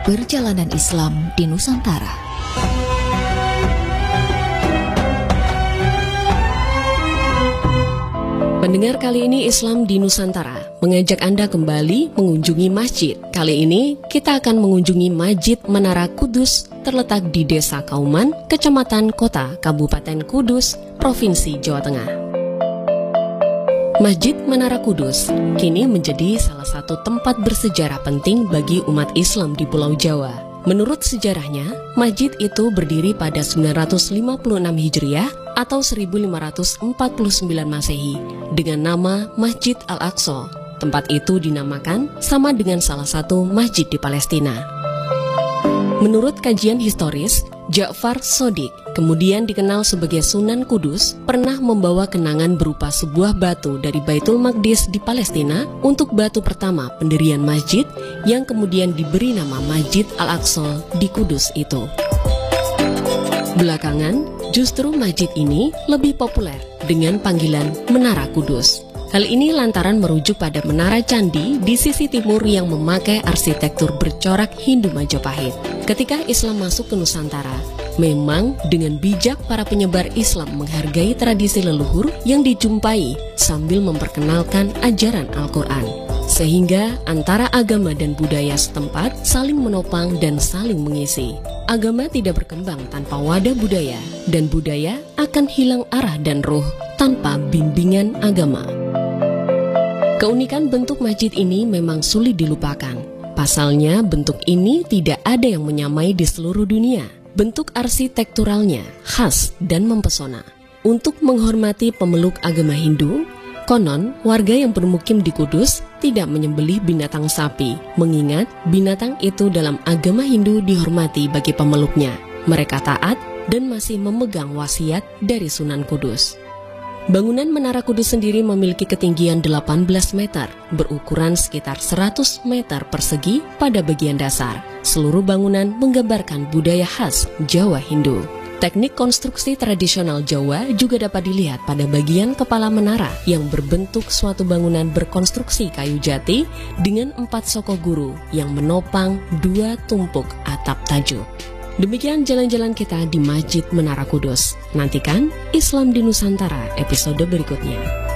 Perjalanan Islam di Nusantara. Pendengar, kali ini Islam di Nusantara mengajak Anda kembali mengunjungi masjid. Kali ini kita akan mengunjungi Masjid Menara Kudus terletak di Desa Kauman, Kecamatan Kota, Kabupaten Kudus, Provinsi Jawa Tengah. Masjid Menara Kudus kini menjadi salah satu tempat bersejarah penting bagi umat Islam di Pulau Jawa. Menurut sejarahnya, masjid itu berdiri pada 956 Hijriah atau 1549 Masehi dengan nama Masjid Al-Aqsa. Tempat itu dinamakan sama dengan salah satu masjid di Palestina. Menurut kajian historis, Ja'far Shodiq, kemudian dikenal sebagai Sunan Kudus, pernah membawa kenangan berupa sebuah batu dari Baitul Maqdis di Palestina untuk batu pertama pendirian masjid yang kemudian diberi nama Masjid Al-Aqsa di Kudus itu. Belakangan, justru masjid ini lebih populer dengan panggilan Menara Kudus. Hal ini lantaran merujuk pada menara candi di sisi timur yang memakai arsitektur bercorak Hindu Majapahit. Ketika Islam masuk ke Nusantara, memang dengan bijak para penyebar Islam menghargai tradisi leluhur yang dijumpai sambil memperkenalkan ajaran Al-Quran. Sehingga antara agama dan budaya setempat saling menopang dan saling mengisi. Agama tidak berkembang tanpa wadah budaya, dan budaya akan hilang arah dan ruh tanpa bimbingan agama. Keunikan bentuk masjid ini memang sulit dilupakan. Pasalnya, bentuk ini tidak ada yang menyamai di seluruh dunia. Bentuk arsitekturalnya khas dan mempesona. Untuk menghormati pemeluk agama Hindu, konon warga yang bermukim di Kudus tidak menyembelih binatang sapi, mengingat binatang itu dalam agama Hindu dihormati bagi pemeluknya. Mereka taat dan masih memegang wasiat dari Sunan Kudus. Bangunan Menara Kudus sendiri memiliki ketinggian 18 meter, berukuran sekitar 100 meter persegi pada bagian dasar. Seluruh bangunan menggambarkan budaya khas Jawa Hindu. Teknik konstruksi tradisional Jawa juga dapat dilihat pada bagian kepala menara yang berbentuk suatu bangunan berkonstruksi kayu jati dengan 4 soko guru yang menopang 2 tumpuk atap tajuk. Demikian jalan-jalan kita di Masjid Menara Kudus. Nantikan Islam di Nusantara episode berikutnya.